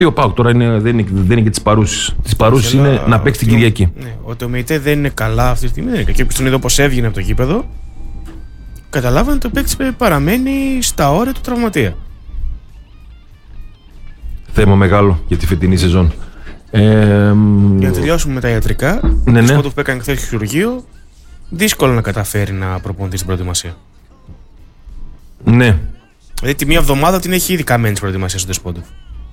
Ο ΠΑΟΚ τώρα δεν είναι και τις παρούσεις. Τις παρούσεις είναι να παίξει την Κυριακή. Ναι, ότι ο ΜΕΙΤΕ δεν είναι καλά αυτή τη στιγμή. Και όποιος τον είδε όπως έβγαινε από το γήπεδο, καταλάβανε ότι ο παίκτης παραμένει στα όρια του τραυματία. Θέμα μεγάλο για τη φετινή σεζόν. Για να τελειώσουμε με τα ιατρικά, ναι. το που έκανε χθες χειρουργείο, δύσκολο να καταφέρει να προπονηθεί στην προετοιμασία. Ναι. Δηλαδή τη μία εβδομάδα την έχει ήδη καμένη στην προετοιμασία στον Ντεσπόντοφ.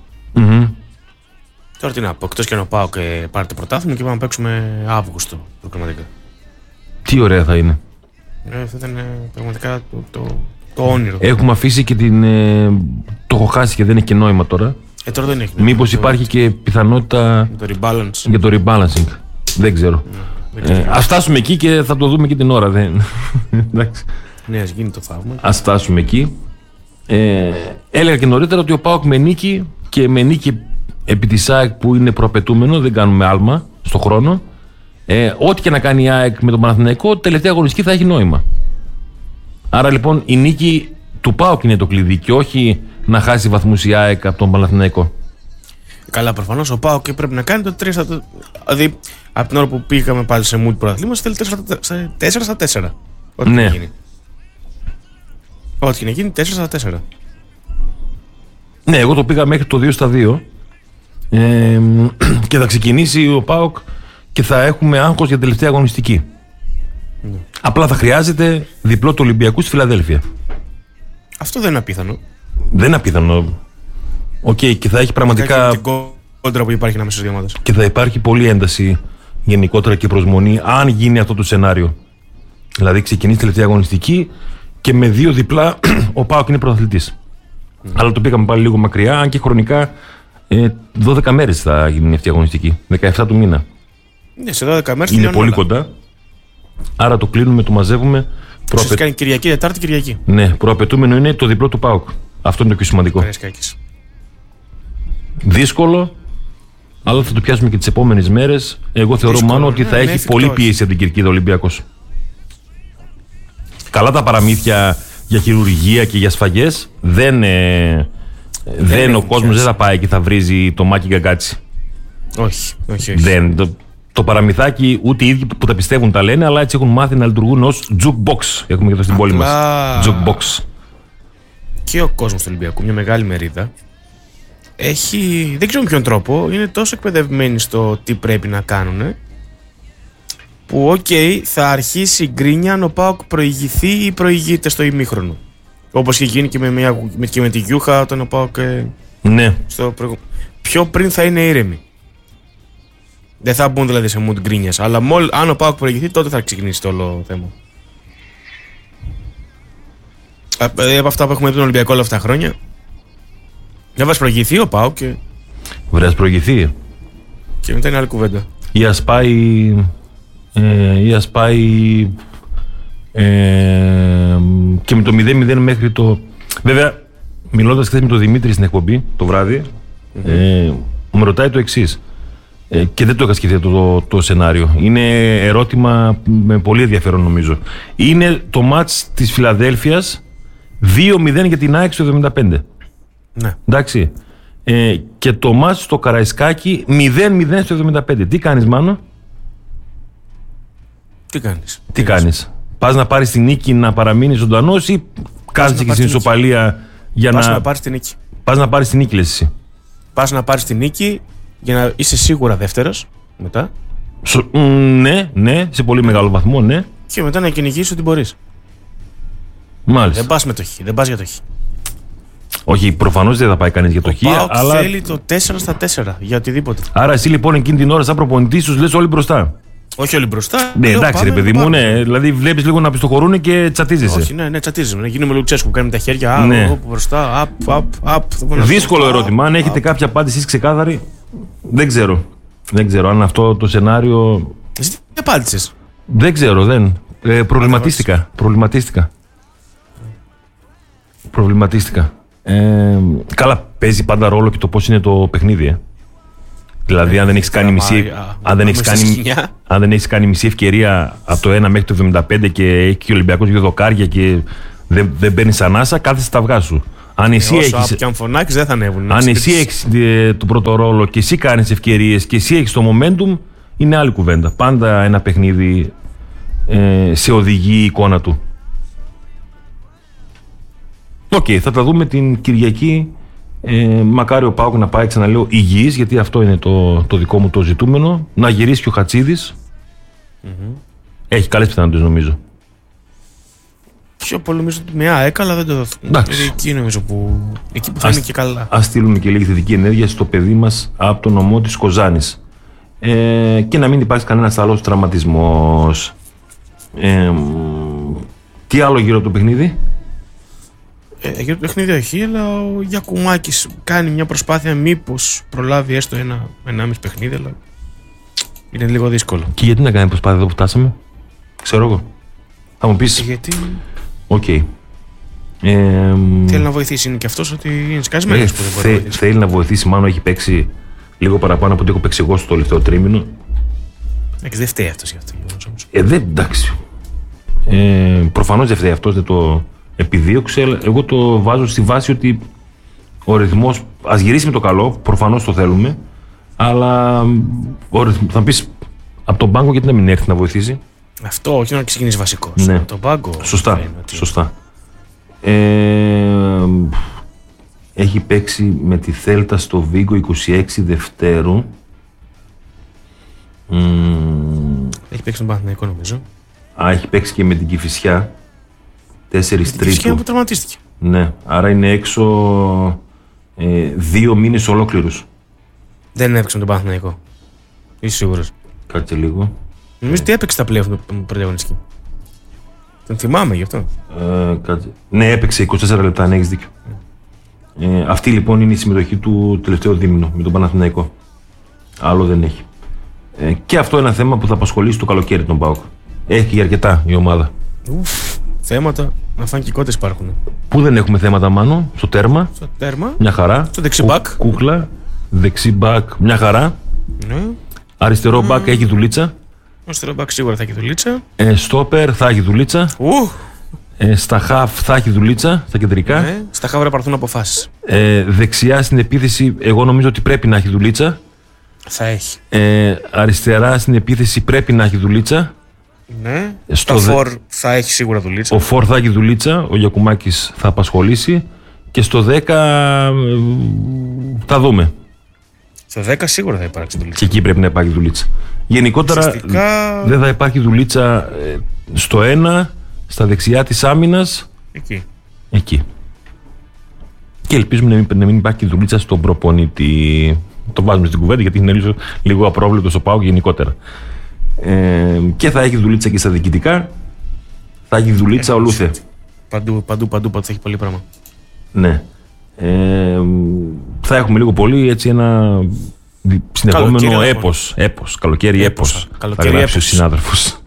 Τώρα τι να πω, εκτός και να πάω και πάρει το πρωτάθλημα και πάμε να παίξουμε Αύγουστο προγραμματικά. Τι ωραία θα είναι. Αυτό ήταν πραγματικά το όνειρο. Έχουμε αφήσει και την. Το έχω χάσει και δεν έχει και νόημα τώρα. Τώρα δεν έχει. Μήπως υπάρχει και πιθανότητα για το rebalancing. Δεν ξέρω. Ας φτάσουμε εκεί και θα το δούμε και την ώρα. Εντάξει. Ναι, ας γίνει το θαύμα. Ας φτάσουμε εκεί. Έλεγα και νωρίτερα ότι ο ΠΑΟΚ με νίκη επί της ΑΕΚ που είναι προαπαιτούμενο, δεν κάνουμε άλμα στο χρόνο. Ό,τι και να κάνει η ΑΕΚ με τον Παναθηναϊκό, τελευταία αγωνιστική θα έχει νόημα. Άρα λοιπόν η νίκη του ΠΑΟΚ είναι το κλειδί και όχι να χάσει βαθμούς η ΑΕΚ από τον Παναθηναϊκό. Καλά, προφανώς ο ΠΑΟΚ πρέπει να κάνει το 3 στα 4. Δηλαδή, από την ώρα που πήγαμε πάλι σε mood πρωταθλήματος, θέλει 4 στα 4. Ό,τι ναι. και γίνει. Ό,τι και να γίνει, 4 στα 4. Ναι, εγώ το πήγα μέχρι το 2 στα 2. Και θα ξεκινήσει ο ΠΑΟΚ και θα έχουμε άγχος για τελευταία αγωνιστική. Ναι. Απλά θα χρειάζεται διπλό του Ολυμπιακού στη Φιλαδέλφια. Αυτό δεν είναι απίθανο. Δεν είναι απίθανο. Και θα έχει πραγματικά. Την κόντρα που υπάρχει ανάμεσα στις δύο ομάδες. Και θα υπάρχει πολλή ένταση γενικότερα και προσμονή αν γίνει αυτό το σενάριο. Δηλαδή ξεκινήσει τελευταία αγωνιστική και με 2 διπλά ο ΠΑΟΚ είναι πρωταθλητής. Αλλά το πήγαμε πάλι λίγο μακριά, αν και χρονικά 12 μέρες θα γίνει αυτή η αγωνιστική. 17 του μήνα. Ναι, σε 12 μέρες είναι πολύ κοντά. Άρα το κλείνουμε, το μαζεύουμε. Κάνει Κυριακή, Τετάρτη, Κυριακή. Ναι, προαπαιτούμενο είναι το διπλό του ΠΑΟΚ. Αυτό είναι το πιο σημαντικό. Δύσκολο, αλλά θα το πιάσουμε και τις επόμενες μέρες. Εγώ θεωρώ μάλλον ότι θα έχει πολύ πίεση από την Κυρκίδα ο Ολυμπιακός. Καλά τα παραμύθια για χειρουργία και για σφαγές. Ο κόσμος δεν θα πάει και θα βρίζει το Μάκη Γκαγκάτσι. Όχι. Το παραμυθάκι ούτε οι ίδιοι που τα πιστεύουν τα λένε, αλλά έτσι έχουν μάθει να λειτουργούν ως jukebox. Έχουμε και εδώ στην πόλη μας. Jukebox. Και ο κόσμος του Ολυμπιακού, μια μεγάλη μερίδα, δεν ξέρω με ποιον τρόπο, είναι τόσο εκπαιδευμένοι στο τι πρέπει να κάνουν, που θα αρχίσει η γκρίνια αν ο ΠΑΟΚ προηγηθεί ή προηγείται στο ημίχρονο. Όπως είχε γίνει και με τη Γιούχα όταν ο ΠΑΟΚ. Ναι. Πιο πριν θα είναι ήρεμοι. Δεν θα μπουν δηλαδή σε mood γκρίνιας. Αλλά αν ο ΠΑΟΚ προηγηθεί, τότε θα ξεκινήσει το όλο θέμα. Από αυτά που έχουμε δει τον Ολυμπιακό όλα αυτά τα χρόνια, δεν βάζει προηγηθεί ο ΠΑΟΚ και. Βρες προηγηθεί. Και μετά είναι άλλη κουβέντα. Ή ας πάει. Και με το 0-0 μέχρι το. Βέβαια, μιλώντας χθες με τον Δημήτρη στην εκπομπή το βράδυ, μου ρωτάει το εξής. Και δεν το είχα σκεφτεί το σενάριο. Είναι ερώτημα με πολύ ενδιαφέρον νομίζω. Είναι το μάτς της Φιλαδέλφειας 2-0 για την ΑΕΚ στο 75. Ναι. Εντάξει. Και το μάτς στο Καραϊσκάκι 0-0 στο 75. Τι κάνεις, Μάνο? Τι κάνεις? Πας να πάρεις την νίκη να παραμείνεις ζωντανός ή κάθεσαι και στην ισοπαλία για να. Πας να πάρεις την νίκη. Πας να πάρεις την νίκη, λες εσύ. Πας να πάρεις την νίκη για να είσαι σίγουρα δεύτερος μετά. Ναι, σε πολύ μεγάλο βαθμό, ναι. Και μετά να κυνηγήσεις ό,τι μπορείς. Μάλιστα. Δεν πας με το χ, δεν πας για το χ. Όχι, προφανώς δεν θα πάει κανείς για το χ. Αλλά θέλει το 4 στα 4 για οτιδήποτε. Άρα εσύ λοιπόν εκείνη την ώρα, σαν προπονητής, τους λες όλοι μπροστά. Όχι όλοι μπροστά. Ναι, εντάξει, ρε παιδί μου, ναι. Δηλαδή βλέπεις λίγο να πιστοχωρούν και τσατίζεσαι. Όχι, ναι, τσατίζεσαι. Γίνουμε Λουτσέσκου που κάνουμε τα χέρια. Μπροστά, up. Δύσκολο ερώτημα. Αν έχετε κάποια απάντηση ξεκάθαρη, δεν ξέρω. Δεν ξέρω αν αυτό το σενάριο. Εσύ τι απάντησες? Δεν ξέρω, δεν. Προβληματίστηκα. Καλά, παίζει πάντα ρόλο και το πώς είναι το παιχνίδι. Δηλαδή, αν δεν έχεις κάνει μισή ευκαιρία από το 1 μέχρι το 75 και έχει και ο Ολυμπιακός 2 δοκάρια και δεν παίρνεις ανάσα, κάθεσαι στα αυγά σου. Αν εσύ όσο και αν φωνάξεις δεν θα ανέβουν. Αν εσύ έχεις το πρώτο ρόλο και εσύ κάνεις ευκαιρίες και εσύ έχεις το momentum, είναι άλλη κουβέντα. Πάντα ένα παιχνίδι σε οδηγεί η εικόνα του. Οκ, θα τα δούμε την Κυριακή. Μακάρι ο ΠΑΟΚ να πάει, ξαναλέω, υγιής, γιατί αυτό είναι το δικό μου το ζητούμενο. Να γυρίσει και ο Χατσίδης. Έχει καλές πιθανότητες, νομίζω. Πιο πολύ νομίζω ότι με ΑΕΚ, αλλά δεν το δοθούν. Εκεί νομίζω εκεί που θα είναι και καλά. Ας στείλουμε και λίγη θετική ενέργεια στο παιδί μας από τον νομό της Κοζάνης. Και να μην υπάρχει κανένας άλλος τραυματισμός. Τι άλλο γύρω από το παιχνίδι? Για το παιχνίδι όχι, αλλά ο Γιακουμάκης κάνει μια προσπάθεια μήπως προλάβει έστω ένα-ενάμιση παιχνίδι, αλλά είναι λίγο δύσκολο. Και γιατί να κάνει προσπάθεια εδώ που φτάσαμε? Ξέρω εγώ. Θα μου πεις. Γιατί. Οκ. Θέλει να βοηθήσει, είναι και αυτός ότι είναι σκασμένος που δεν μπορεί να βοηθήσει. Θέλει να βοηθήσει, μάλλον έχει παίξει λίγο παραπάνω από ό,τι έχω παίξει εγώ στο τελευταίο τρίμηνο. Δεν φταίει αυτός για αυτό. Δεν, εντάξει. Προφανώς δεν φταίει αυτός, δεν το επιδίωξε. Εγώ το βάζω στη βάση ότι ο ρυθμός, ας γυρίσει με το καλό, προφανώς το θέλουμε, αλλά θα πεις από τον πάγκο γιατί να μην έρθει να βοηθήσει. Αυτό, όχι να ξεκινήσει βασικός. Ναι. Τον πάγκο. Σωστά. Έχει παίξει με τη Θέλτα στο Βίγκο 26 Δευτέρου. Έχει παίξει τον Παναθηναϊκό, νομίζω. Έχει παίξει και με την Κηφισιά 4 Τρίτου. Την Κηφισιά που τραυματίστηκε. Ναι, άρα είναι έξω 2 μήνες ολόκληρους. Δεν έπαιξε με τον Παναθηναϊκό. Είσαι σίγουρος? Κάτσε λίγο. Νομίζω ότι έπαιξε τα πλέον του πρωταγωνιστική. Τον θυμάμαι γι' αυτό. Ναι, έπαιξε 24 λεπτά, αν έχεις δίκιο. Αυτή λοιπόν είναι η συμμετοχή του τελευταίο δίμηνο με τον Παναθηναϊκό. Άλλο δεν έχει. Και αυτό είναι ένα θέμα που θα απασχολήσει το καλοκαίρι τον ΠΑΟΚ. Έχει και αρκετά η ομάδα. Θέματα, να φάνε και κότες υπάρχουν. Πού δεν έχουμε θέματα, Μάνο? Στο τέρμα. Στο τέρμα. Μια χαρά. Στο δεξιμπάκ. Κούκλα. Δεξιμπάκ. Μια χαρά. Ναι. Αριστερό μπακ έχει δουλίτσα. Αριστερό μπακ σίγουρα θα έχει δουλίτσα. Στόπερ θα έχει δουλίτσα. Στα χαφ θα έχει δουλίτσα, στα κεντρικά. Ναι. Στα χαφ θα πάρθουν αποφάσεις. Δεξιά στην επίθεση, εγώ νομίζω ότι πρέπει να έχει δουλίτσα. Θα έχει. Αριστερά στην επίθεση πρέπει να έχει δουλίτσα. Ναι. Στο φορ θα έχει σίγουρα δουλίτσα. Ο φορ θα έχει δουλίτσα, ο Γιακουμάκης θα απασχολήσει. Και στο 10 θα δούμε. Στο 10 σίγουρα θα υπάρξει δουλίτσα. Και εκεί πρέπει να υπάρχει δουλίτσα. Γενικότερα δεν θα υπάρχει δουλίτσα στο 1, στα δεξιά της άμυνας. Εκεί. Και ελπίζουμε να μην υπάρχει δουλίτσα στον προπονητή. Το βάζουμε στην κουβέντα γιατί είναι λίγο απρόβλεπτο στο ΠΑΟΚ γενικότερα. Και θα έχει δουλίτσα και στα διοικητικά. Θα έχει δουλίτσα ολούθε. Παντού θα έχει πολύ πράγμα. Ναι. Θα έχουμε λίγο πολύ έτσι ένα συνεχόμενο έπος. Καλοκαίρι έπος. Θα γράψει ο συνάδελφος.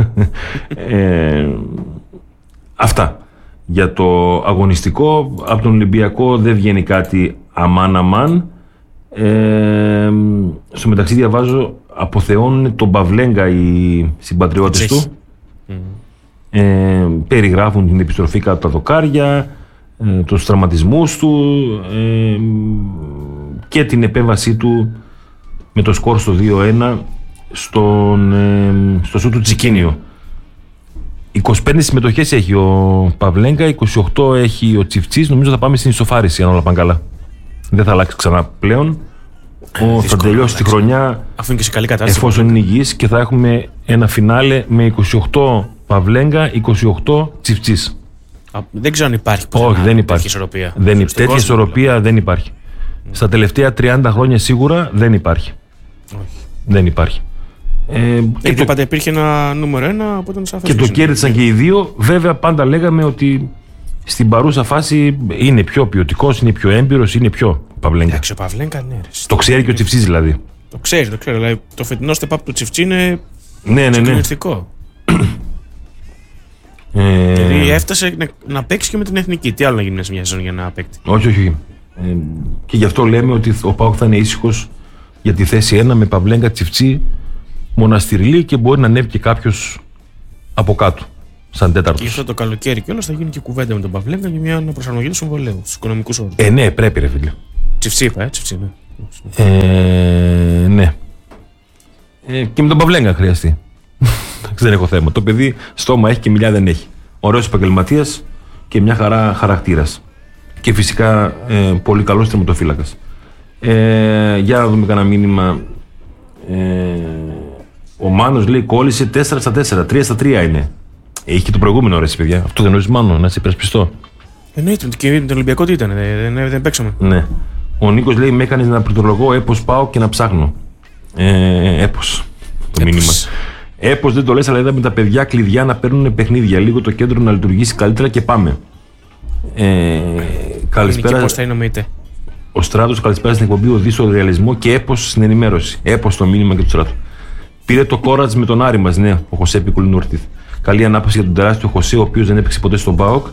Αυτά. Για το αγωνιστικό, από τον Ολυμπιακό δεν βγαίνει κάτι αμάν. Στο μεταξύ διαβάζω, αποθεώνουν τον Παυλέγκα οι συμπατριώτες του. Περιγράφουν την επιστροφή κάτω τα δοκάρια, τους τραυματισμούς του και την επέμβασή του με το σκορ στο 2-1 στο σου του Τσικίνιο. 25 συμμετοχές έχει ο Παυλέγκα, 28 έχει ο Τσιφτσής. Νομίζω θα πάμε στην ισοφάριση αν όλα πάνε καλά. Δεν θα αλλάξει ξανά πλέον. Θα τελειώσει τη χρονιά αφού είναι και σε καλή κατάσταση, εφόσον είναι υγιής, και θα έχουμε ένα φινάλε με 28 Παυλέγκα, 28 Τσιφτσής. Δεν ξέρω αν υπάρχει. Όχι, δεν υπάρχει. Τέτοια ισορροπία δεν υπάρχει. Στα τελευταία 30 χρόνια σίγουρα δεν υπάρχει. Όχι. Δεν υπάρχει. Γιατί πάντα υπήρχε ένα νούμερο 1, οπότε να και το κέρδισαν και οι δύο. Βέβαια, πάντα λέγαμε ότι στην παρούσα φάση είναι πιο ποιοτικός, είναι πιο έμπειρος, είναι πιο Παυλέγκα. Εντάξει, ο Παυλέγκα, ναι. Το ξέρει και ο Τσιφτσής δηλαδή. Το ξέρει. Δηλαδή, το φετινό step-up του Τσιφτσί είναι συγκλονιστικό. Δηλαδή έφτασε να παίξει και με την εθνική. Τι άλλο να γίνει σε μια σεζόν για να παίξει? Όχι. Και γι' αυτό λέμε ότι ο ΠΑΟΚ θα είναι ήσυχος για τη θέση 1 με Παυλέγκα, Τσιφτσί, Μοναστηρλή, και μπορεί να ανέβει και κάποιος από κάτω. σαν τέταρτος. Και αυτό το καλοκαίρι κιόλας θα γίνει και κουβέντα με τον Παυλέγκα για μια αναπροσαρμογή του συμβολέου, στους οικονομικούς όρους. Ναι, πρέπει ρε φίλε. Τσιφτσίπα, ναι. Ναι. Και με τον Παυλέγκα χρειαστεί. Δεν έχω θέμα. Το παιδί στόμα έχει και μιλιά δεν έχει. Ωραίος επαγγελματίας και μια χαρά χαρακτήρας. Και φυσικά πολύ καλός τερματοφύλακας. Για να δούμε κανένα μήνυμα. Ο Μάνος λέει κόλλησε 4-4, 3-3 είναι. Έχει και το προηγούμενο ρε παιδιά. Αυτό δεν νοείς Μάνο, να σε υπερασπιστώ. Εννοείται, και με τον Ολυμπιακό τι ήταν, δεν παίξαμε. Ναι. Ο Νίκος λέει με έκανες να πληκτρολογώ έπως πάω και να ψάχνω. Έπως. Το μήνυμα. Έπως δεν το λες, αλλά είδαμε τα παιδιά κλειδιά να παίρνουν παιχνίδια. Λίγο το κέντρο να λειτουργήσει καλύτερα και πάμε. Καλησπέρα. Πώς θα εννοείται. Ο Στράτος, καλησπέρα στην εκπομπή. Οδεί στο ρεαλισμό και έπως στην ενημέρωση. Έπως το μήνυμα και του Στράτου. Πήρε το κόρατς με τον Άρη μας, ναι, ο Χωσέ Πικουλινόρτιθ. Καλή ανάπαυση για τον τεράστιο Χωσέ, ο οποίος δεν έπαιξε ποτέ στον ΠΑΟΚ.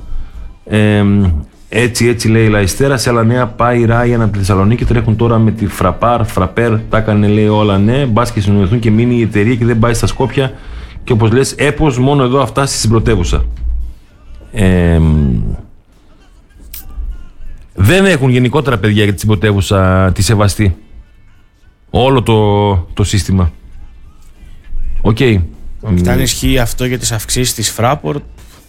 Έτσι λέει η Λαϊστέρα. Σε άλλα νέα πάει η Ράιαν από τη Θεσσαλονίκη. Τρέχουν τώρα με τη Φραπέρ. Τα έκανε λέει όλα ναι. Μπας και συνοηθούν και μείνει η εταιρεία και δεν πάει στα Σκόπια. Και όπως λες, έπως μόνο εδώ αυτά στην πρωτεύουσα. Δεν έχουν γενικότερα παιδιά για την πρωτεύουσα τη σεβαστή. Όλο το σύστημα. Οκ. Αν ισχύει αυτό για τις αυξήσεις της Fraport.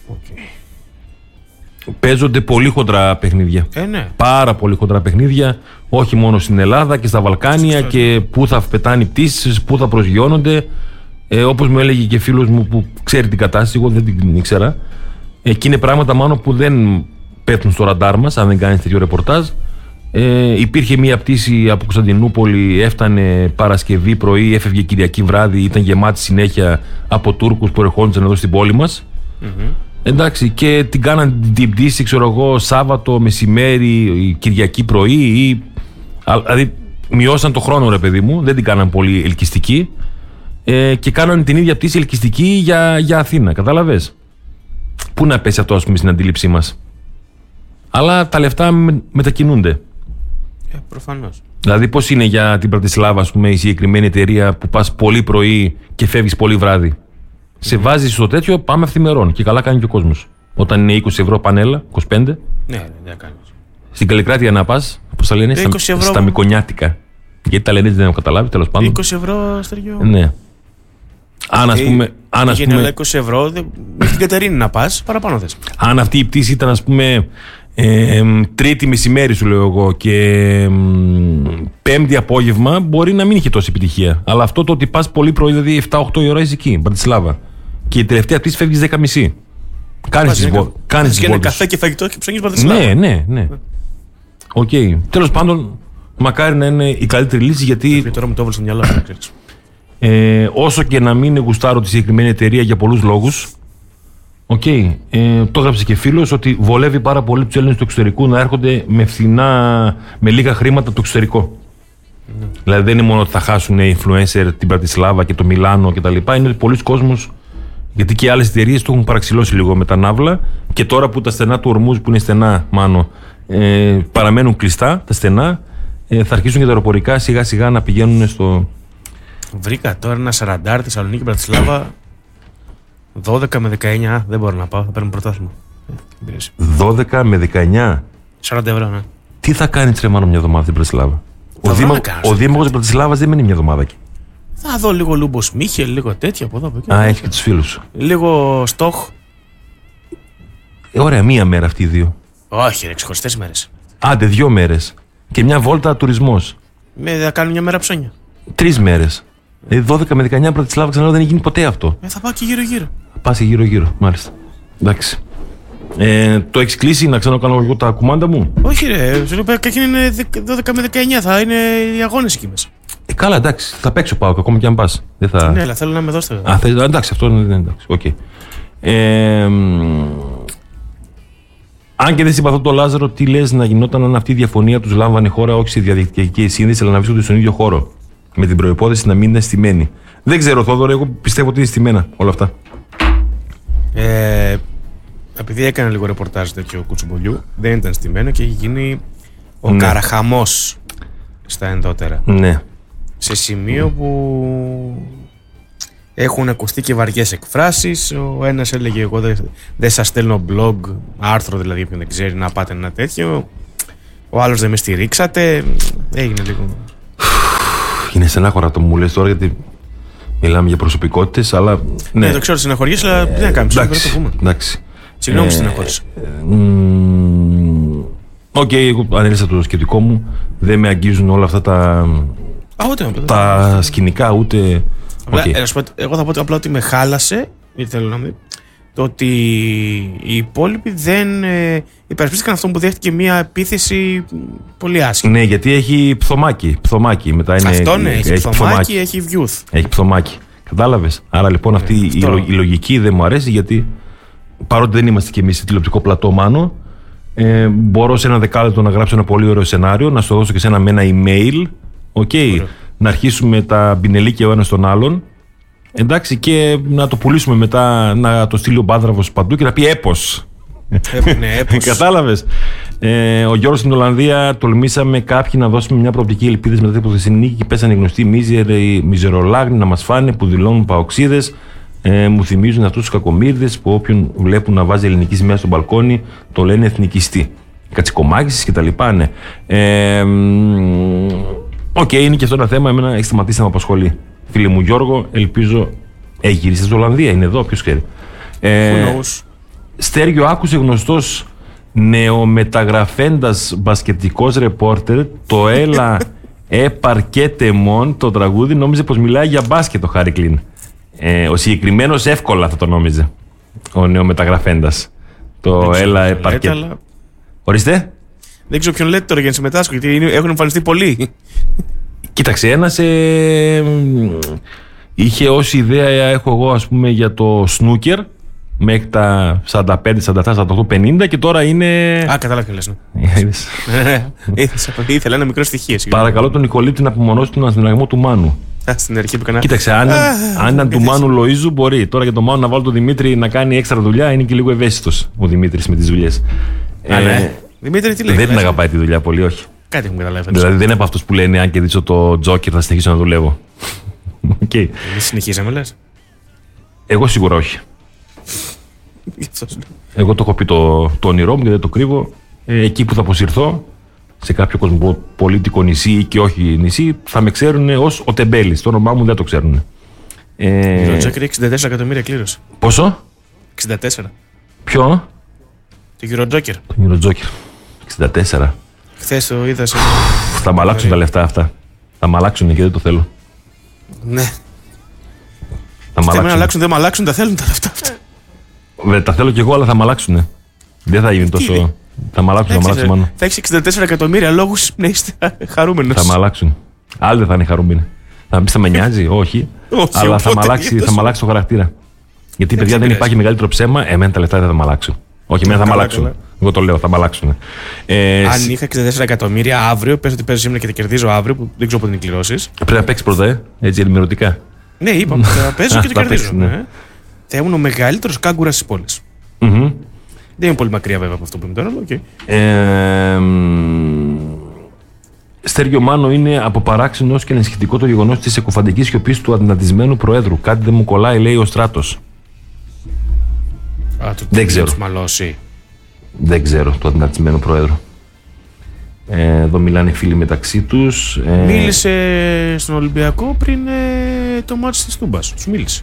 Παίζονται πολύ χοντρά παιχνίδια. Ναι. Πάρα πολύ χοντρά παιχνίδια. Όχι μόνο στην Ελλάδα και στα Βαλκάνια και πού θα πετάνε οι πτήσεις, πού θα προσγειώνονται. Όπως μου έλεγε και φίλος μου που ξέρει την κατάσταση, εγώ δεν την ήξερα. Εκεί είναι πράγματα μάλλον που δεν πέφτουν στο ραντάρ μας, αν δεν κάνεις τέτοιο ρεπορτάζ. Υπήρχε μια πτήση από Κωνσταντινούπολη, έφτανε Παρασκευή πρωί, έφευγε Κυριακή βράδυ, ήταν γεμάτη συνέχεια από Τούρκους που ερχόντουσαν εδώ στην πόλη μας. Εντάξει, και την κάναν την πτήση, ξέρω εγώ, Σάββατο μεσημέρι, Κυριακή πρωί. Δηλαδή, μειώσαν το χρόνο, ρε παιδί μου, δεν την κάναν πολύ ελκυστική. Και κάναν την ίδια πτήση ελκυστική για Αθήνα. Κατάλαβες. Πού να πέσει αυτό, ας πούμε, στην αντίληψή μας. Αλλά τα λεφτά μετακινούνται. Προφανώς. Δηλαδή, πώς είναι για την Πρατισλάβα, ας πούμε, η συγκεκριμένη εταιρεία που πας πολύ πρωί και φεύγεις πολύ βράδυ. Σε βάζει στο τέτοιο, πάμε αυθημερών. Και καλά κάνει και ο κόσμος. Όταν είναι 20 ευρώ πανέλα, 25. Ναι, δεν κάνεις. Στην Καλλικράτεια να πας, πώς τα λένε, στα Μικονιάτικα. Γιατί τα λένε δεν έχω καταλάβει, τέλος πάντων. 20 ευρώ, Στέργιο. Ναι. Αν ας πούμε. Γίνει όλα 20 ευρώ, μέχρι την Κατερίνη να πας, παραπάνω θες. Αν αυτή η πτήση ήταν, ας πούμε, Τρίτη μεσημέρι, σου λέω εγώ, και Πέμπτη απόγευμα, μπορεί να μην είχε τόση επιτυχία. Αλλά αυτό το ότι πας πολύ πρωί, δηλαδή 7-8 η ώρα είσαι εκεί, Μπρατισλάβα. Και η τελευταία πτήση φεύγεις 10.30. Κάνεις τις βόλτες. Και ένα καφέ και φαγητό και ψωνείς Μπρατισλάβα. Ναι. Οκ. Τέλος πάντων, μακάρι να είναι η καλύτερη λύση, γιατί. Τώρα μου το έβαλε στο μυαλό μου, ξέρεις. Όσο και να μην γουστάρω τη συγκεκριμένη εταιρεία για πολλούς λόγους. Το έγραψε και φίλος ότι βολεύει πάρα πολύ τους Έλληνες του εξωτερικού να έρχονται με λίγα χρήματα το εξωτερικό. Δηλαδή δεν είναι μόνο ότι θα χάσουν οι influencer την Πρατισλάβα και το Μιλάνο κτλ. Είναι ότι πολλοί κόσμος, γιατί και άλλες εταιρείες το έχουν παραξηλώσει λίγο με τα ναύλα, και τώρα που τα στενά του Ορμούζ, που είναι στενά μάνο, παραμένουν κλειστά τα στενά, θα αρχίσουν και τα αεροπορικά σιγά σιγά να πηγαίνουν στο. Βρήκα τώρα ένα 40 Θεσσαλονίκη Μπρατισλάβα 12 με 19. Δεν μπορώ να πάω, θα παίρνω πρωτάθλημα. 12 με 19. 40 ευρώ, ναι. Τι θα κάνει τρεμάνο μια εβδομάδα στην Μπρατισλάβα? Ο δήμαρχος της Μπρατισλάβας δεν μένει μια εβδομάδα εκεί. Θα δω λίγο Λούμπο Μίχελ, λίγο τέτοια από εδώ από εκεί. Α, έχει και τους φίλους. Λίγο Στόχ. Ωραία, μία μέρα αυτοί οι δύο. Όχι, ρε, ξεχωριστές μέρες. Άντε, 2 μέρες. Και μια βόλτα τουρισμός. Θα κάνω μια μέρα ψώνια. 3 μέρες. 12 με 19 Μπρατισλάβα, ξανά δεν έχει γίνει ποτέ αυτό. Θα πάω και γύρω-γύρω. Πας και γύρω-γύρω, μάλιστα. Εντάξει. Το έχεις κλείσει να ξανακάνω εγώ τα κουμάντα μου? Όχι, ρε. Σου λέω είναι 12 με 19. Θα είναι οι αγώνες εκεί μέσα. Καλά, εντάξει. Θα παίξω πάω ακόμα και αν πας. Ναι, αλλά θέλω να με δώσετε. Εντάξει, αυτό είναι εντάξει. Okay. Αν και δεν συμπαθώ το Λάζαρο, τι λες να γινόταν αν αυτή η διαφωνία τους λάμβανε χώρα όχι σε διαδικτυακή σύνδεση, αλλά να βρίσκονται στον ίδιο χώρο. Με την προϋπόθεση να μην είναι στημένοι. Δεν ξέρω, Θόδωρο, εγώ πιστεύω ότι είναι στημένα όλα αυτά. Επειδή έκανα λίγο ρεπορτάζ τέτοιο κουτσουμπολιού, δεν ήταν στημένο και έχει γίνει ο καραχαμός στα ενδότερα. Ναι. Σε σημείο που Έχουν ακουστεί και βαριές εκφράσεις. Ο ένας έλεγε: εγώ δεν σας στέλνω blog, άρθρο δηλαδή, ποιον δεν ξέρει, να πάτε ένα τέτοιο. Ο άλλος: δεν με στηρίξατε. Έγινε λίγο. Είναι στενάχωρα το μου λες τώρα, γιατί μιλάμε για προσωπικότητες, αλλά. Ναι, το ξέρω, στεναχωριέσαι, αλλά δεν κάνουμε. Εντάξει. Συγγνώμη, στεναχώρησα. Οκ, εγώ ανέλησα το σκεπτικό μου. Δεν με αγγίζουν όλα αυτά τα σκηνικά, ούτε. Εγώ θα πω απλά ότι με χάλασε, γιατί θέλω να μην, το ότι οι υπόλοιποι δεν υπερασπίστηκαν αυτόν που δέχτηκε μια επίθεση πολύ άσχημη. Ναι, γιατί έχει πθωμάκι. Μετά είναι, αυτό ναι, έχει πθωμάκι, έχει βιούθ. Έχει πθωμάκι. Κατάλαβες. Άρα λοιπόν αυτή η λογική δεν μου αρέσει, γιατί παρότι δεν είμαστε κι εμείς σε τηλεοπτικό πλατό, Μάνο, μπορώ σε ένα δεκάλεπτο να γράψω ένα πολύ ωραίο σενάριο, να στο δώσω και σε ένα με ένα email. Να αρχίσουμε τα μπινελίκια ο ένας τον άλλον. Εντάξει, και να το πουλήσουμε μετά, να το στείλει ο Μπάδραβος παντού και να πει έπος. Ναι, έπος. Κατάλαβες. Ο Γιώργος στην Ολλανδία, τολμήσαμε κάποιοι να δώσουμε μια προοπτική ελπίδες μετά την χθεσινή νίκη και πέσανε γνωστοί μιζερολάγνοι να μας φάνε που δηλώνουν παοξίδες. Μου θυμίζουν αυτούς τους κακομοίρδες που όποιον βλέπουν να βάζει ελληνική σημαία στο μπαλκόνι το λένε εθνικιστή. Κατσικομάκησης κτλ. Ναι. Είναι και αυτό ένα θέμα. Εμένα έχει σταματήσει να με απασχολεί. Φίλε μου Γιώργο, ελπίζω. Γύρισε στην Ολλανδία, είναι εδώ, ποιος ξέρει. Στέργιο, άκουσε γνωστός νεομεταγραφέντας μπασκετικός ρεπόρτερ το έλα επαρκέτε μον το τραγούδι, νόμιζε πως μιλάει για μπάσκετ ο Χάρη Κλίν. Ο συγκεκριμένος εύκολα θα το νόμιζε ο νεομεταγραφέντας. Το έλα επαρκέτε. Ορίστε. Δεν ξέρω ποιον λέτε τώρα για να συμμετάσχω, γιατί έχουν εμφανιστεί πολλοί. Κοίταξε, ένας είχε όση ιδέα έχω εγώ, ας πούμε, για το σνούκερ μέχρι τα 45, 47, 48, 50 και τώρα είναι. Κατάλαβα τι λες. Ήθελα ένα μικρό στοιχείο. Παρακαλώ τον Νικολίτη να απομονώσει τον αναστηναγμό του Μάνου. Στην αρχή που έκανα. Κοίταξε, αν ήταν του Μάνου Λοΐζου, μπορεί. Τώρα για τον Μάνου να βάλω τον Δημήτρη να κάνει έξτρα δουλειά, είναι και λίγο ευαίσθητος ο Δημήτρης με τις δουλειές. Δημήτρη, τι λέει. Δεν την αγαπάει τη δουλειά πολύ, όχι. Κάτι έχουμε καταλάβει. Δηλαδή δεν είναι από αυτούς που λένε: αν κερδίσω το Τζόκερ θα συνεχίσω να δουλεύω. Εμείς συνεχίσαμε, λες. Εγώ σίγουρα όχι. Εγώ το έχω πει το όνειρό μου και δεν το κρύβω. Εκεί που θα αποσυρθώ, σε κάποιο κοσμοπολίτικο νησί ή και όχι νησί, θα με ξέρουν ως ο Τεμπέλης. Το όνομά μου δεν το ξέρουν. Το Τζόκερ 64 εκατομμύρια κλήρωσε. Πόσο? 64. Ποιο? Το Eurojoker. Το Eurojoker. 64. Χθες το είδα σε. Θα μ' αλλάξουν τα λεφτά αυτά. Θα μ' αλλάξουν και δεν το θέλω. Ναι. Θα μ' αλλάξουν. Δεν μ' αλλάξουν, τα θέλουν τα λεφτά αυτά. Τα θέλω κι εγώ, αλλά θα μ' αλλάξουν. Δεν θα γίνει τόσο. Θα μ' αλλάξουν, μόνο. Θα έχει 64 εκατομμύρια λόγους να είστε χαρούμενος. Θα μ' αλλάξουν. Άλλοι δεν θα είναι χαρούμενοι. Θα μου πει, θα με νοιάζει, όχι. Αλλά θα μ' αλλάξει το χαρακτήρα. Γιατί, παιδιά, δεν υπάρχει μεγαλύτερο ψέμα. Εμένα τα λεφτά δεν θα μ' αλλάξουν. Όχι, εμένα θα μ' αλλάξουν. Εγώ το λέω, θα μ' αλλάξουν. Αν είχα 64 εκατομμύρια αύριο, πες ότι παίζω σήμερα και τα κερδίζω αύριο, που δεν ξέρω πότε είναι οι κληρώσεις. Πρέπει να παίξει πρώτα, έτσι ενημερωτικά. Ναι, είπαμε, θα παίζω και τα κερδίζω. Θα ήμουν ο μεγαλύτερος κάγκουρας της πόλης. Δεν είναι πολύ μακριά βέβαια από αυτό που είμαι τώρα, αλλά Στέργιο Μάνο, είναι από παράξενο και ενισχυτικό το γεγονός της εκοφαντικής σιωπής του αδυνατισμένου Προέδρου. Κάτι δεν μου κολλάει, λέει ο Στράτος. Δεν ξέρω. Δεν ξέρω το αδυνατισμένο Πρόεδρο. Εδώ μιλάνε φίλοι μεταξύ τους. Μίλησε στον Ολυμπιακό πριν το μάτς της Τούμπας. Τους μίλησε.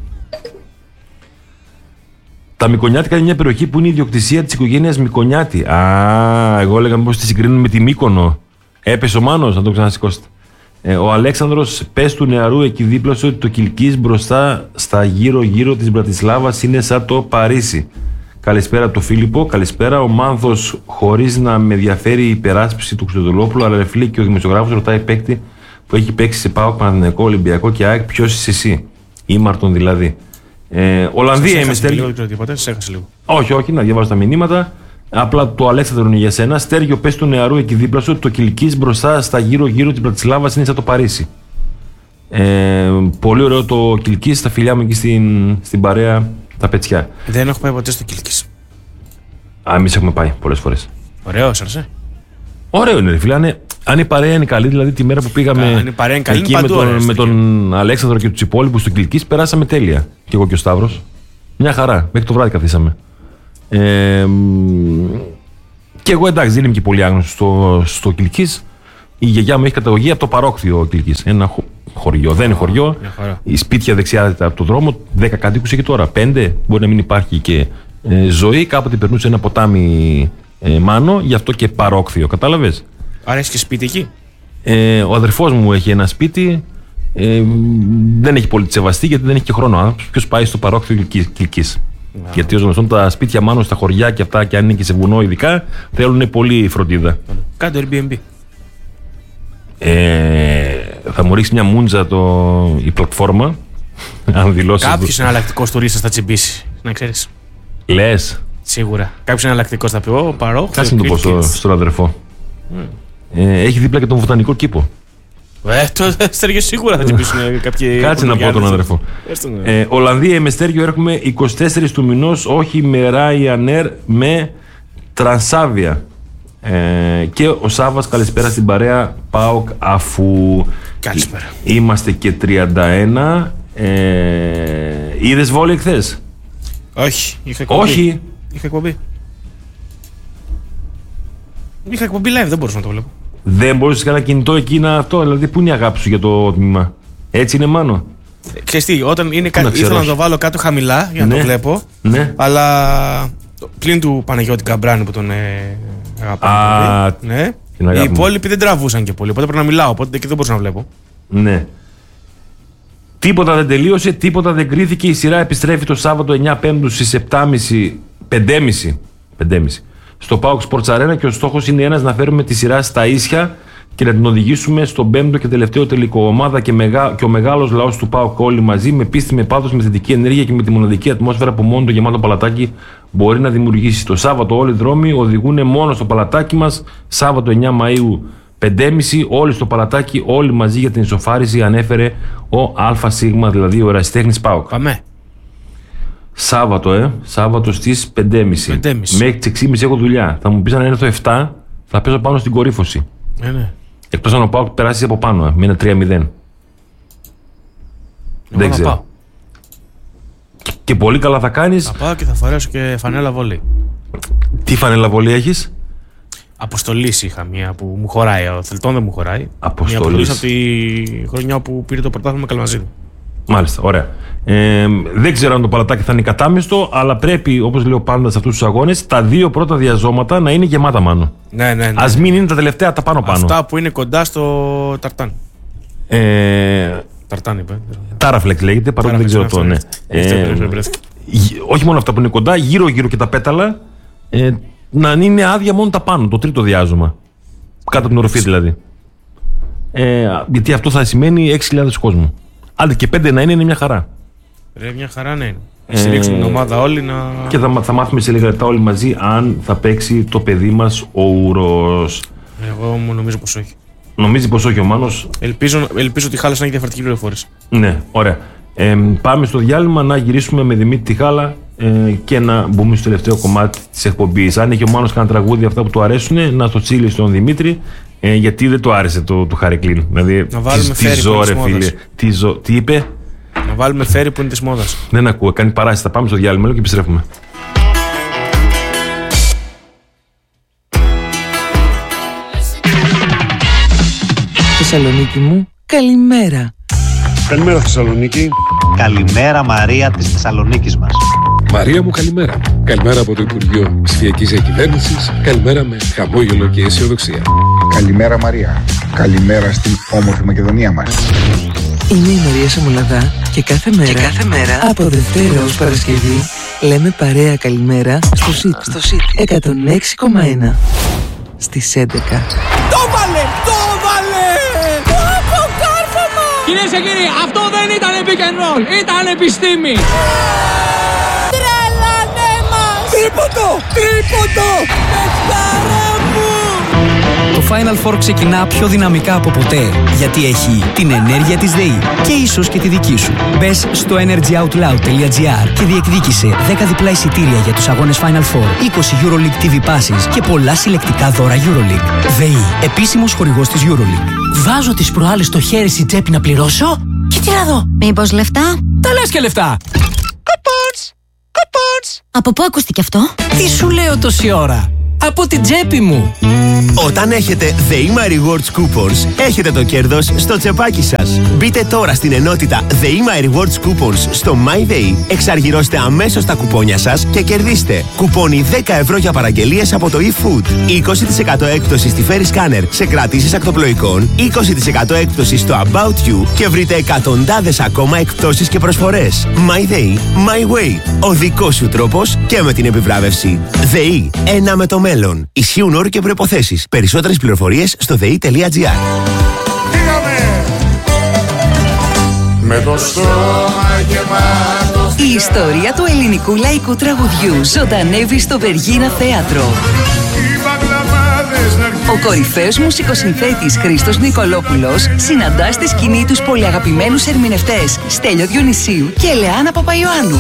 Τα Μικονιάτικα είναι μια περιοχή που είναι η ιδιοκτησία της οικογένειας Μικονιάτη. Εγώ έλεγα μήπως τη συγκρίνουν με τη Μύκονο. Έπεσε ο Μάνος, να το ξανασηκώσετε. Ο Αλέξανδρος, πες του νεαρού εκεί δίπλα σου ότι το Κιλκής μπροστά στα γύρω-γύρω της Μπρατισλάβας είναι σαν το Παρίσι. Καλησπέρα από τον Φίλιππο, καλησπέρα. Ο Μάνθος, χωρίς να με ενδιαφέρει η υπεράσπιση του Χρυστοδουλόπουλου, αλλά ρε φίλε, και ο δημοσιογράφος ρωτάει παίκτη που έχει παίξει σε ΠΑΟΚ, Παναθηναϊκό, Ολυμπιακό και ΑΕΚ, ποιος είσαι εσύ? Ήμαρτον δηλαδή. Ολλανδία είμαι, Στέργιο. Όχι, να διαβάζω τα μηνύματα. Απλά το Αλέξανδρο είναι για σένα. Στέργιο, πες του νεαρού εκεί δίπλα σου ότι το Κιλκής μπροστά στα γύρω-γύρω της Μπρατισλάβας είναι σαν το Παρίσι. Πολύ ωραίο το Κιλκής, τα φιλιά μου εκεί στην παρέα, τα πετσιά. Δεν έχω πάει ποτέ στο Κιλκής. Εμείς έχουμε πάει πολλές φορές. Ωραίο, άρεσε. Ωραίο είναι, ρε φίλε. Αν η παρέα είναι καλή, δηλαδή τη μέρα που πήγαμε εκεί με τον Αλέξανδρο και τους υπόλοιπους στο Κιλκής, περάσαμε τέλεια. Και εγώ και ο Σταύρος. Μια χαρά. Μέχρι το βράδυ καθίσαμε. Και εγώ εντάξει, δεν είμαι και πολύ άγνωστος στο Κιλκής. Η γιαγιά μου έχει καταγωγή από το παρόκτιο Κιλκής. Ένα χωριό. Δεν είναι χωριό. Η σπίτια δεξιά από το δρόμο, 10 κατοίκους έχει τώρα. 5, μπορεί να μην υπάρχει και ζωή. Κάποτε περνούσε ένα ποτάμι Μάνο, γι' αυτό και παρόκτιο. Κατάλαβες. Άρα έχει και σπίτι εκεί. Ο αδερφός μου έχει ένα σπίτι. Δεν έχει πολύ σεβαστεί γιατί δεν έχει και χρόνο άνθρωπος. Ποιος πάει στο παρόκτιο Κιλκής. Γιατί ως γνωστόν τα σπίτια μάλλον στα χωριά και αυτά, και αν είναι και σε βουνό ειδικά, θέλουν πολύ φροντίδα. Κάντε Airbnb. Θα μου ρίξει μια μούντζα η πλατφόρμα. Αν δηλώσει. Κάποιος εναλλακτικός τουρίστας θα τσιμπήσει. Να ξέρεις. Λες. Σίγουρα. Κάποιος εναλλακτικός θα πει: Ω, παρόκτιο. Κάτσε να το πω στον αδερφό. Έχει δίπλα και τον βοτανικό κήπο. Το Στέργιο σίγουρα θα τσιμπήσουν κάποιοι. Κάτσε να πω τον αδερφό. Ολλανδία με Στέργιο έρχομαι 24 του μηνός, όχι με Ryanair, με Transavia. Και ο Σάββας, καλησπέρα στην παρέα ΠΑΟΚ, αφού καλησπέρα. Είμαστε και 31. Είδες βόλεϊ χθες? Όχι, είχα εκπομπή. Όχι. Είχα εκπομπή live, δεν μπορούσα να το βλέπω. Δεν μπορούσες κανένα κινητό εκεί να αυτό, δηλαδή πού είναι η αγάπη σου για το τμήμα? Έτσι είναι, Μάνο? Ξέρεις τι, όταν είναι ήθελα να το βάλω κάτω χαμηλά για να το βλέπω. Ναι. Αλλά πλην του Παναγιώτη Καμπράνη που τον αγαπάμε. Ναι. Οι υπόλοιποι δεν τραβούσαν και πολύ, οπότε πρέπει να μιλάω, οπότε και δεν μπορούσα να βλέπω. Ναι. Τίποτα δεν τελείωσε, τίποτα δεν κρίθηκε. Η σειρά επιστρέφει το Σάββατο 9 Πέμπτου στις 5.30 στο PAOK Sports Arena και ο στόχος είναι ένας, να φέρουμε τη σειρά στα ίσια και να την οδηγήσουμε στον πέμπτο και τελευταίο τελικό. Ομάδα και ο μεγάλος λαός του PAOK όλοι μαζί, με πίστη, με πάθος, με θετική ενέργεια και με τη μοναδική ατμόσφαιρα που μόνο το γεμάτο παλατάκι μπορεί να δημιουργήσει. Το Σάββατο όλοι οι δρόμοι οδηγούν μόνο στο παλατάκι μας. Σάββατο 9 Μαΐου 5.30, όλοι στο παλατάκι, όλοι μαζί για την ισοφάριση, ανέφερε ο ΑΣ, δηλαδή ο ερασιτέχνης PAOK. Πάμε. Σάββατο στις 5.30. Μέχρι τις 6.30 έχω δουλειά. Θα μου πεις, αν είναι το 7, θα πέσω πάνω στην κορύφωση. Ναι. Εκτός αν ο PAOK περάσει από πάνω, με ένα 3-0. Δεν ξέρω. Και πολύ καλά θα κάνεις. Θα πάω και θα φορέσω και φανέλα βολή. Τι φανέλα βολή έχεις? Αποστολής είχα μία που μου χωράει. Ο Θελτών δεν μου χωράει. Αποστολής από τη χρονιά που πήρε το πρωτάθλημα Καλμαζίδου. Μάλιστα, ωραία. Δεν ξέρω αν το παλατάκι θα είναι κατάμεστο, αλλά πρέπει, όπως λέω πάντα σε αυτούς τους αγώνες, τα 2 πρώτα διαζώματα να είναι γεμάτα, Μάνο. Ναι. Ας μην είναι τα τελευταία τα πάνω. Αυτά που είναι κοντά στο ταρτάν. Ταρτάν είπε. Τάραφλεξ λέγεται, παρότι δεν ξέρω το. Ναι. Όχι μόνο αυτά που είναι κοντά, γύρω-γύρω και τα πέταλα, να είναι άδεια μόνο τα πάνω, το τρίτο διάζωμα. Κάτω από την οροφή δηλαδή. Γιατί αυτό θα σημαίνει 6.000 κόσμο. Άντε και 5 να είναι μια χαρά. Μια χαρά ναι. Στηρίξουμε την ομάδα όλοι να. Και θα μάθουμε σε λίγα λεπτά όλοι μαζί αν θα παίξει το παιδί μας ο Ουρός. Εγώ μου νομίζω πως όχι. Νομίζει πως όχι ο Μάνος. Ελπίζω ότι η Χάλας να έχει διαφορετική πληροφόρηση. Ναι, ωραία. Πάμε στο διάλειμμα να γυρίσουμε με Δημήτρη τη Χάλα και να μπούμε στο τελευταίο κομμάτι της εκπομπής. Αν έχει ο Μάνος κανένα τραγούδι αυτά που του αρέσουν, να στο τσίλει στον Δημήτρη. Γιατί δεν του άρεσε το Χαρικλίν. Δηλαδή, να βάλουμε φέρι που είναι της μόδας. Τι είπε? Να βάλουμε φέρι που είναι της μόδας. Δεν ακούω, κάνει παράσταση. Θα πάμε στο διάλειμμα και επιστρέφουμε. Θεσσαλονίκη μου, καλημέρα. Καλημέρα Θεσσαλονίκη. Καλημέρα Μαρία της Θεσσαλονίκης μας. Μαρία μου, καλημέρα. Καλημέρα από το Υπουργείο Ψηφιακής Διακυβέρνησης. Καλημέρα με χαμόγελο και αισιοδοξία. Καλημέρα Μαρία. Καλημέρα στην όμορφη Μακεδονία μας. Είμαι η Μαρία Σαμολαδά και κάθε μέρα από Δευτέρα ως Παρασκευή λέμε παρέα καλημέρα στο City 106,1 στις 11. Το βάλε! Αποκάρφωμα! Κυρίες και κύριοι, αυτό δεν ήταν pick and roll, ήταν επιστήμη! Τρελανέ μας! Τρίποντο! Παιχτάρα μου! Το το Final Four ξεκινά πιο δυναμικά από ποτέ, γιατί έχει την ενέργεια της ΔΕΗ και ίσως και τη δική σου. Μπες στο energyoutloud.gr και διεκδίκησε 10 διπλά εισιτήρια για τους αγώνες Final Four, 20 EuroLeague TV passes και πολλά συλλεκτικά δώρα EuroLeague. ΔΕΗ, επίσημος χορηγός της EuroLeague. Βάζω τις προάλλες στο χέρι στην τσέπη να πληρώσω και τι να δω. Μήπως λεφτά? Τα λες και λεφτά. Από πού ακούστηκε αυτό? Τι σου λέω τόση ώρα? Από την τσέπη μου. Όταν έχετε The My Rewards Coupons, έχετε το κέρδος στο τσεπάκι σας. Μπείτε τώρα στην ενότητα The My Rewards Coupons στο MyDay, εξαργυρώστε αμέσως τα κουπόνια σας και κερδίστε κουπόνι 10 ευρώ για παραγγελίες από το eFood, 20% έκπτωση στη Ferry Scanner σε κρατήσεις ακτοπλοϊκών, 20% έκπτωση στο About You και βρείτε εκατοντάδες ακόμα εκπτώσεις και προσφορές. MyDay, My Way. Ο δικός σου τρόπος και με την επιβράβευση. ΔΕΗ, ένα με το μέλλον. Ισχύουν όροι και προϋποθέσεις. Περισσότερες πληροφορίες στο dei.gr. Με το στόμα γεμάτο. Η ιστορία του ελληνικού λαϊκού τραγουδιού ζωντανεύει στο Βεργίνα Θέατρο. Ο κορυφαίος μουσικοσυνθέτης Χρήστος Νικολόπουλος συναντά στη σκηνή τους πολυαγαπημένους ερμηνευτές Στέλιο Διονυσίου και Ελεάνα Παπαϊωάννου.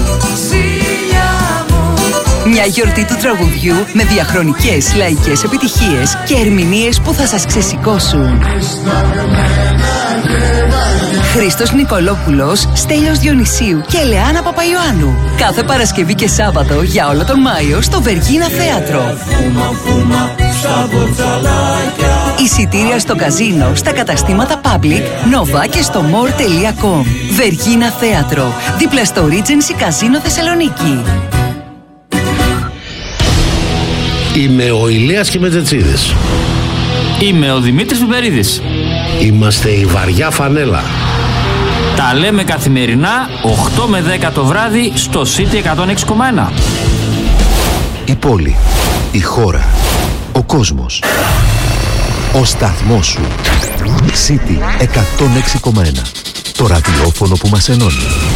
Μια γιορτή του τραγουδιού με διαχρονικές λαϊκές επιτυχίες και ερμηνείες που θα σας ξεσηκώσουν. Χρήστος Νικολόπουλος, Στέλιος Διονυσίου και Ελεάνα Παπαϊωάννου. Κάθε Παρασκευή και Σάββατο για όλο τον Μάιο στο Βεργίνα Θέατρο. Εισιτήρια στο καζίνο, στα καταστήματα Public, Nova και στο more.com. Βεργίνα Θέατρο, δίπλα στο Regency Καζίνο Θεσσαλονίκη. Είμαι ο Ηλίας Κιμετζετσίδης. Είμαι ο Δημήτρης Πιπερίδης. Είμαστε η Βαριά Φανέλα. Τα λέμε καθημερινά 8 με 10 το βράδυ στο City 106,1. Η πόλη, η χώρα, ο κόσμος, ο σταθμός σου. City 106,1. Το ραδιόφωνο που μας ενώνει.